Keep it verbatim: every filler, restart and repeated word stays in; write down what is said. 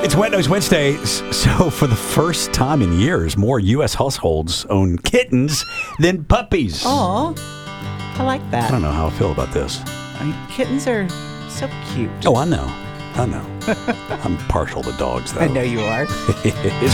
It's Wet Nose Wednesday, so for the first time in years, more U S households own kittens than puppies. Aw, I like I that. don't know how I feel about this. I mean, kittens are so cute. Oh, I know. I know. I'm partial to dogs, though. I know you are. It's